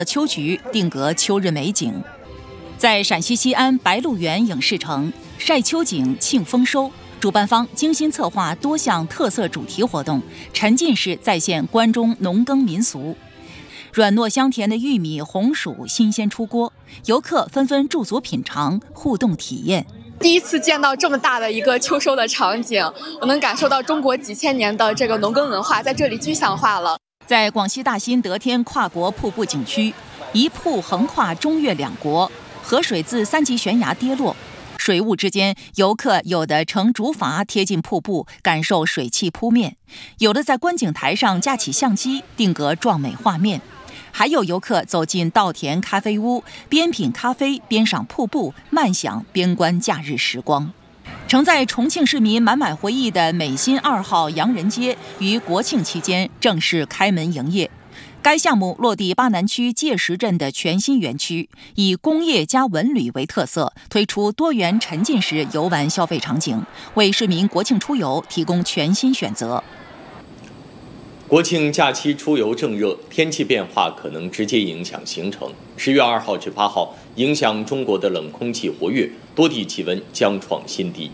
秋菊定格秋日美景。在陕西西安白鹿原影视城晒秋景庆丰收，主办方精心策划多项特色主题活动，沉浸式再现关中农耕民俗。软糯香甜的玉米、红薯新鲜出锅，游客纷纷驻足品尝，互动体验。 第一次见到这么大的一个秋收的场景，我能感受到中国几千年的这个农耕文化在这里具象化了。 在广西大新得天跨国瀑布景区，一瀑横跨中越两国，河水自3级悬崖跌落，水雾之间，游客有的乘竹筏贴近瀑布，感受水汽扑面；有的在观景台上架起相机，定格壮美画面；还有游客走进稻田咖啡屋，边品咖啡边赏瀑布，慢享边观假日时光。承载重庆市民满满回忆的美心2号洋人街于国庆期间正式开门营业。该项目落地巴南区界石镇的全新园区，以工业加文旅为特色，推出多元沉浸式游玩消费场景，为市民国庆出游提供全新选择。 国庆假期出游正热，天气变化可能直接影响行程。10月2号至8号，影响中国的冷空气活跃，多地气温将创新低。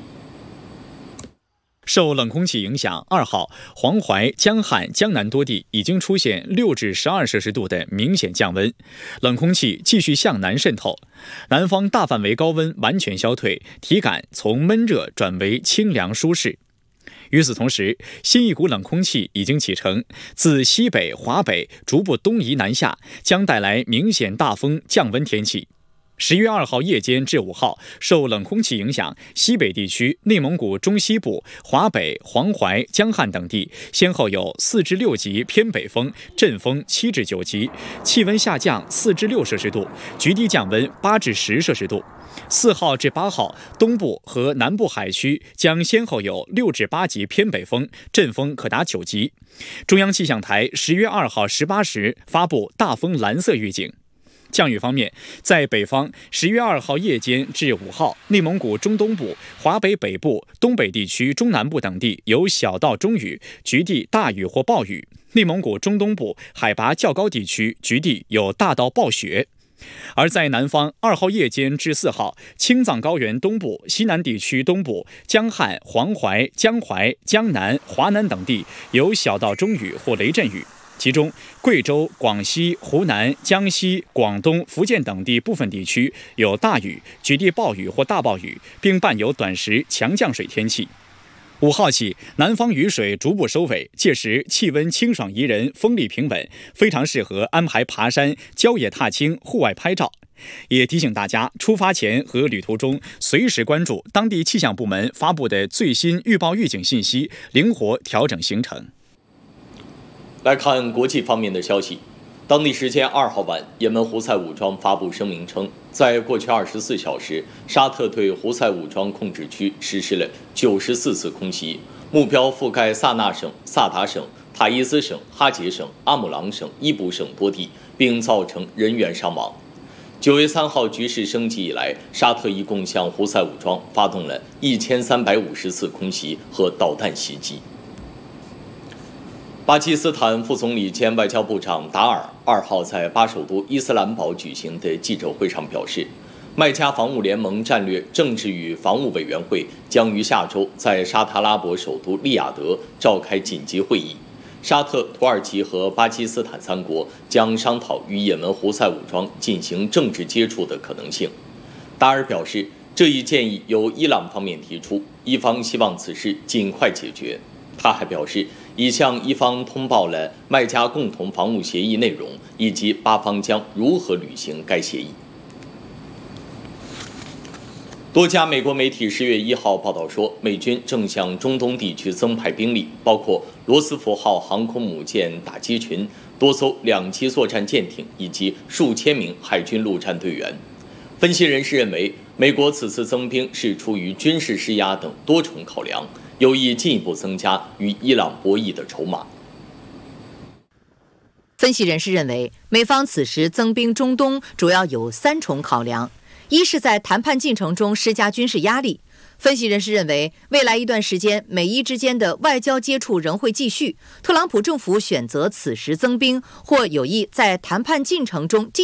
受冷空气影响，2号黄淮、江汉、江南多地已经出现6至12摄氏度的明显降温，冷空气继续向南渗透，南方大范围高温完全消退，体感从闷热转为清凉舒适。与此同时，新一股冷空气已经启程，自西北、华北逐步东移南下，将带来明显大风降温天气。10月2号夜间至5号，受冷空气影响，西北地区、内蒙古中西部、华北、黄淮、江汉等地先后有4至6级偏北风，阵风7至9级，气温下降4至6摄氏度，局地降温8至10摄氏度。4号至8号，东部和南部海区将先后有6至8级偏北风，阵风可达9级。中央气象台10月2号18时发布大风蓝色预警。降雨方面，在北方10月2号夜间至5号，内蒙古中东部、华北北部、东北地区中南部等地有小到中雨，局地大雨或暴雨；内蒙古中东部海拔较高地区局地有大到暴雪。而在南方2号夜间至4号，青藏高原东部、西南地区东部、江汉、黄淮、江淮、江南、华南等地有小到中雨或雷阵雨。其中，贵州、广西、湖南、江西、广东、福建等地部分地区有大雨，局地暴雨或大暴雨，并伴有短时强降水天气。5号起，南方雨水逐步收尾，届时气温清爽宜人，风力平稳，非常适合安排爬山、郊野踏青、户外拍照。也提醒大家，出发前和旅途中随时关注当地气象部门发布的最新预报预警信息，灵活调整行程。 来看国际方面的消息，当地时间2号晚，也门胡塞武装发布声明称，在过去24小时，沙特对胡塞武装控制区实施了94次空袭，目标覆盖萨那省、萨达省、塔伊斯省、哈杰省、阿姆朗省、伊布省多地，并造成人员伤亡。9月3号局势升级以来，沙特一共向胡塞武装发动了1350次空袭和导弹袭击。巴基斯坦副总理兼外交部长达尔2号在巴首都伊斯兰堡举行的记者会上表示，麦加防务联盟战略政治与防务委员会将于下周在沙特阿拉伯首都利雅得召开紧急会议，沙特、土耳其和巴基斯坦3国将商讨与也门胡塞武装进行政治接触的可能性。达尔表示，这一建议由伊朗方面提出，伊方希望此事尽快解决。他还表示，已向伊方通报了麦加共同防务协议内容，以及巴方将如何履行该协议。多家美国媒体10月1号报道说，美军正向中东地区增派兵力，包括罗斯福号航空母舰打击群、多艘2栖作战舰艇以及数千名海军陆战队员。分析人士认为，美国此次增兵是出于军事施压等多重考量，有意进一步增加与伊朗博弈的筹码。 分析人士认为，美方此时增兵中东主要有3重考量：一是在谈判进程中施加军事压力。分析人士认为，未来一段时间美伊之间的外交接触仍会继续，特朗普政府选择此时增兵，或有意在谈判进程中进